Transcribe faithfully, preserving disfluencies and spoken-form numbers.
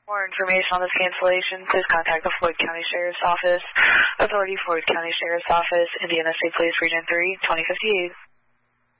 more information on this cancellation, please contact the Floyd County Sheriff's Office. Authority, Floyd County Sheriff's Office, Indiana State Police Region three, twenty fifty-eight.